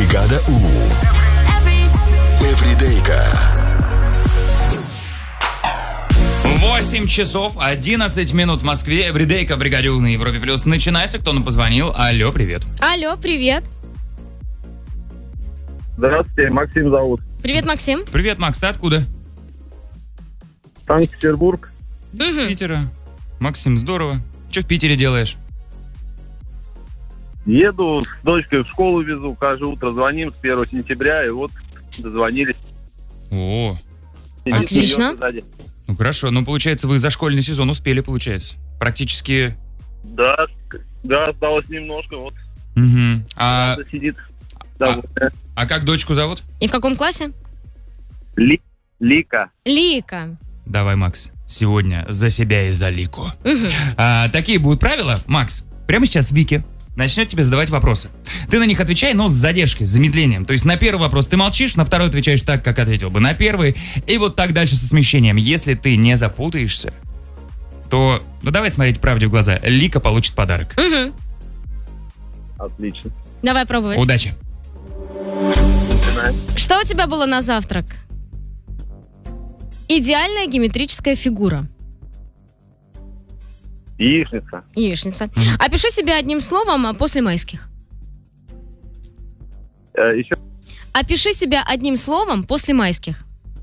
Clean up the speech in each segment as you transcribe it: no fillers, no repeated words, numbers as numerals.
Бригада У. Эвридейка. 8 часов 11 минут в Москве. Эвридейка, бригаде У на Европе Плюс. Начинается. Кто нам позвонил? Алло, привет. Алло, привет. Здравствуйте, Максим зовут. Привет, Максим. Привет, Макс, ты откуда? Санкт-Петербург. Из Питера. Максим, здорово. Что в Питере делаешь? Еду с дочкой в школу везу, каждое утро звоним с 1 сентября, и вот дозвонились. О, Отлично. ну хорошо. Ну, получается, вы за школьный сезон успели, получается. Практически... Да, осталось немножко, вот. Угу. А Сидит. Довольная. как дочку зовут? И в каком классе? Лика. Лика. Давай, Макс, сегодня за себя и за Лику. Такие будут правила, Макс. Прямо сейчас Вики начнет тебе задавать вопросы. Ты на них отвечай, но с задержкой, с замедлением. То есть на первый вопрос ты молчишь, на второй отвечаешь так, как ответил бы на первый. И вот так дальше со смещением. Если ты не запутаешься, то, ну давай смотреть правде в глаза. Лика получит подарок. Угу. Отлично. Давай пробовать. Удачи. Что у тебя было на завтрак? Идеальная геометрическая фигура. Яичница. Яичница. Опиши себя одним словом после майских. Еще Опиши себя одним словом после майских.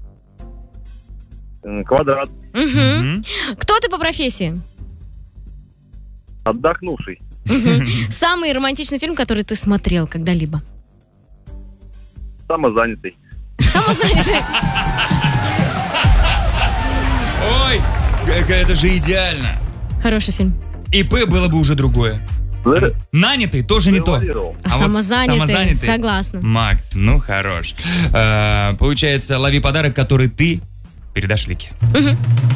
квадрат. Угу. Кто ты по профессии? Отдохнувший. Самый романтичный фильм, который ты смотрел когда-либо? Самозанятый. Самозанятый. Ой, это же идеально. Хороший фильм. ИП было бы уже другое. Нанятый тоже не то. А вот самозанятый, согласна. Макс, ну хорош. Получается, лови подарок, который ты передашь Лике. Угу.